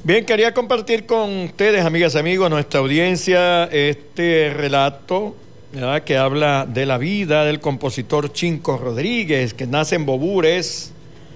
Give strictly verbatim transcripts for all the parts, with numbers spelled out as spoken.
Bien, quería compartir con ustedes, amigas y amigos, nuestra audiencia, este relato, ¿verdad?, que habla de la vida del compositor Chinco Rodríguez, que nace en Bobures,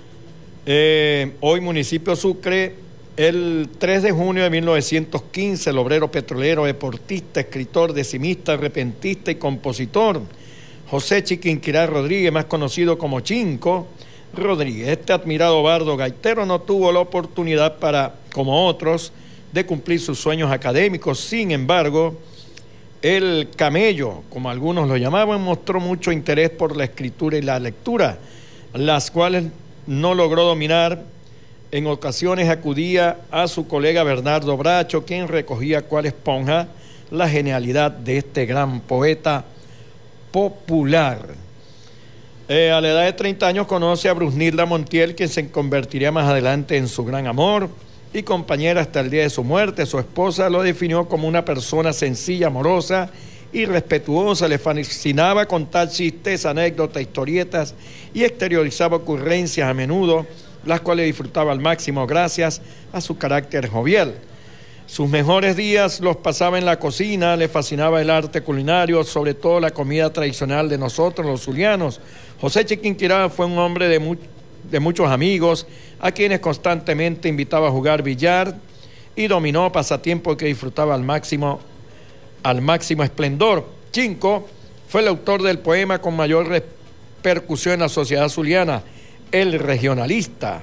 eh, hoy municipio Sucre, el tres de junio de mil novecientos quince, el obrero petrolero, deportista, escritor, decimista, repentista y compositor, José Chiquinquirá Rodríguez, más conocido como Chinco Rodríguez. Este admirado bardo gaitero no tuvo la oportunidad para, como otros, de cumplir sus sueños académicos. Sin embargo, el camello, como algunos lo llamaban, mostró mucho interés por la escritura y la lectura, las cuales no logró dominar. En ocasiones acudía a su colega Bernardo Bracho, quien recogía cual esponja la genialidad de este gran poeta popular. Eh, a la edad de treinta años conoce a Brunilda Montiel, quien se convertiría más adelante en su gran amor y compañera hasta el día de su muerte. Su esposa lo definió como una persona sencilla, amorosa y respetuosa. Le fascinaba contar chistes, anécdotas, historietas y exteriorizaba ocurrencias a menudo, las cuales disfrutaba al máximo gracias a su carácter jovial. Sus mejores días los pasaba en la cocina, le fascinaba el arte culinario, sobre todo la comida tradicional de nosotros, los zulianos. José Chiquinquirá fue un hombre de, mu de muchos amigos, a quienes constantemente invitaba a jugar billar y dominó pasatiempo que disfrutaba al máximo, al máximo esplendor. Chinco fue el autor del poema con mayor repercusión en la sociedad zuliana, El Regionalista.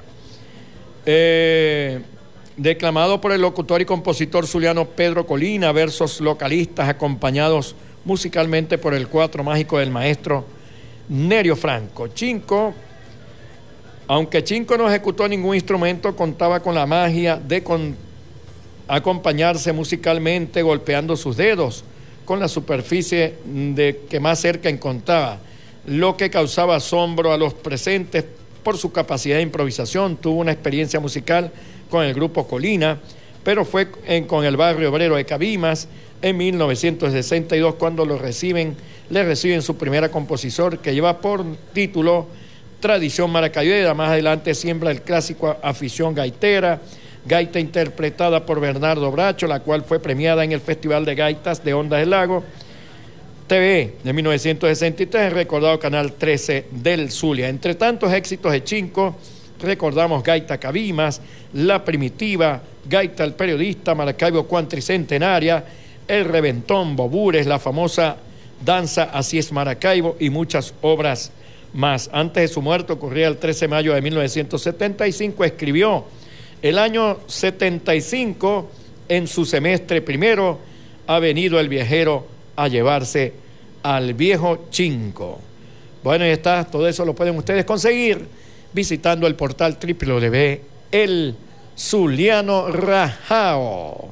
Eh... declamado por el locutor y compositor zuliano Pedro Colina, versos localistas acompañados musicalmente por el cuatro mágico del maestro Nerio Franco. Chinco, aunque Chinco no ejecutó ningún instrumento, contaba con la magia de con, acompañarse musicalmente golpeando sus dedos con la superficie de que más cerca encontraba, lo que causaba asombro a los presentes por su capacidad de improvisación. Tuvo una experiencia musical con el grupo Colina, pero fue en, con el barrio obrero de Cabimas en mil novecientos sesenta y dos cuando lo reciben, le reciben su primera composición, que lleva por título Tradición Maracayera. Más adelante siembra el clásico Afición Gaitera, gaita interpretada por Bernardo Bracho, la cual fue premiada en el Festival de Gaitas de Ondas del Lago T V de mil novecientos sesenta y tres, el recordado Canal trece del Zulia. Entre tantos éxitos de Chinco, recordamos Gaita Cabimas, La Primitiva, Gaita El Periodista, Maracaibo Cuantricentenaria, El Reventón, Bobures, la famosa Danza Así es Maracaibo y muchas obras más. Antes de su muerte, ocurría el trece de mayo de mil novecientos setenta y cinco, escribió: el año setenta y cinco, en su semestre primero, ha venido el viajero a llevarse al viejo Chinco. Bueno, ya está, todo eso lo pueden ustedes conseguir visitando el portal doble u doble u doble u punto el zuliano rajao.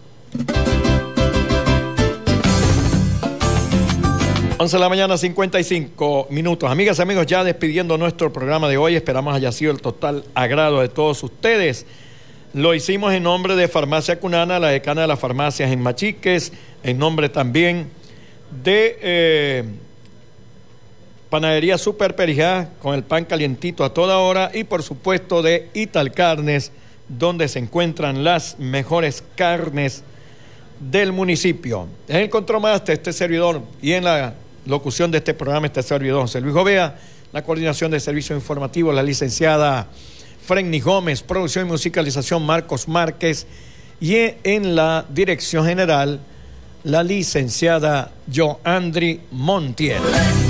once de la mañana, cincuenta y cinco minutos. Amigas y amigos, ya despidiendo nuestro programa de hoy, esperamos haya sido el total agrado de todos ustedes. Lo hicimos en nombre de Farmacia Cunana, la decana de las farmacias en Machiques, en nombre también de eh, Panadería Super Perijá, con el pan calientito a toda hora, y por supuesto de Ital Carnes, donde se encuentran las mejores carnes del municipio. En el control master, este servidor, y en la locución de este programa, este servidor José Luis Gobea, la coordinación de servicios informativos, la licenciada Frenny Gómez, producción y musicalización Marcos Márquez, y en la dirección general, la licenciada Joandri Montiel.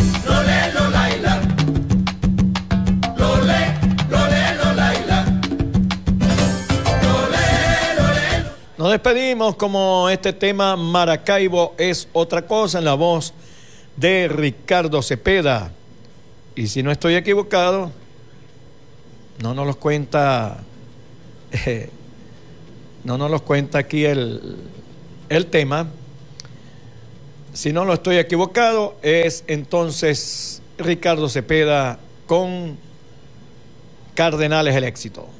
Nos despedimos como este tema Maracaibo es otra cosa, en la voz de Ricardo Cepeda. Y si no estoy equivocado, no nos los cuenta, eh, no nos los cuenta aquí el, el tema. Si no lo estoy equivocado, es entonces Ricardo Cepeda con Cardenales el éxito.